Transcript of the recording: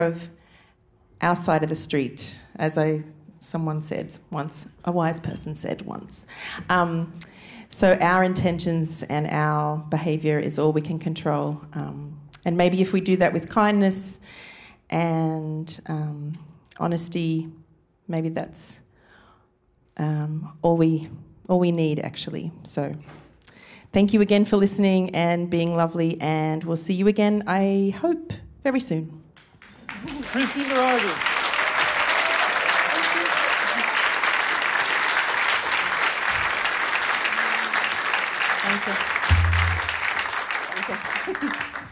of our side of the street, as someone said once, a wise person said once. So our intentions and our behaviour is all we can control. And maybe if we do that with kindness and honesty, maybe that's all we need, actually. So thank you again for listening and being lovely, and we'll see you again, I hope, very soon. Christy Moroder. Thank you.